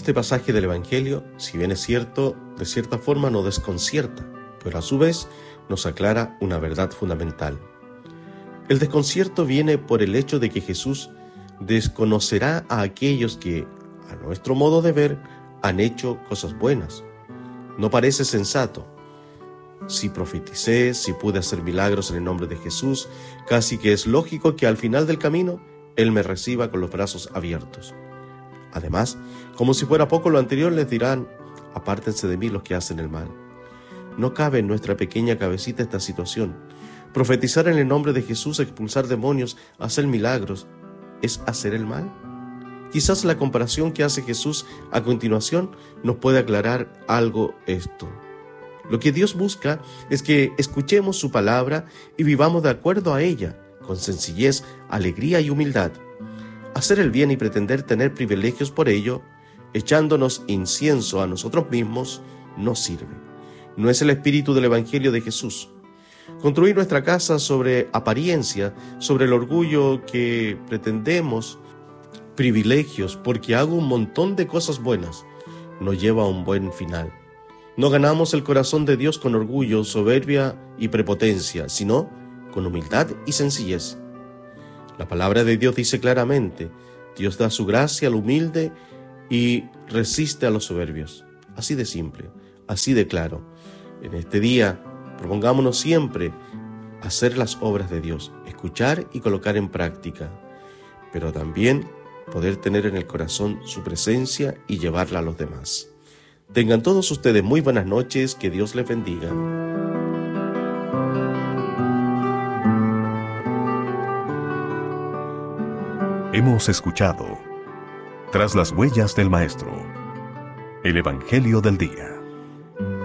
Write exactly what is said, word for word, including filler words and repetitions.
Este pasaje del Evangelio, si bien es cierto, de cierta forma nos desconcierta, pero a su vez nos aclara una verdad fundamental. El desconcierto viene por el hecho de que Jesús desconocerá a aquellos que, a nuestro modo de ver, han hecho cosas buenas. No parece sensato. Si profeticé, si pude hacer milagros en el nombre de Jesús, casi que es lógico que al final del camino Él me reciba con los brazos abiertos. Además, como si fuera poco lo anterior, les dirán: apártense de mí los que hacen el mal. No cabe en nuestra pequeña cabecita esta situación. Profetizar en el nombre de Jesús, expulsar demonios, hacer milagros, ¿es hacer el mal? Quizás la comparación que hace Jesús a continuación nos puede aclarar algo esto. Lo que Dios busca es que escuchemos su palabra y vivamos de acuerdo a ella, con sencillez, alegría y humildad. Hacer el bien y pretender tener privilegios por ello, echándonos incienso a nosotros mismos, no sirve. No es el espíritu del Evangelio de Jesús. Construir nuestra casa sobre apariencia, sobre el orgullo que pretendemos, privilegios, porque hago un montón de cosas buenas, nos lleva a un buen final. No ganamos el corazón de Dios con orgullo, soberbia y prepotencia, sino con humildad y sencillez. La palabra de Dios dice claramente: Dios da su gracia al humilde y resiste a los soberbios. Así de simple, así de claro. En este día, propongámonos siempre hacer las obras de Dios, escuchar y colocar en práctica, pero también poder tener en el corazón su presencia y llevarla a los demás. Tengan todos ustedes muy buenas noches, que Dios les bendiga. Hemos escuchado Tras las huellas del Maestro, el Evangelio del Día.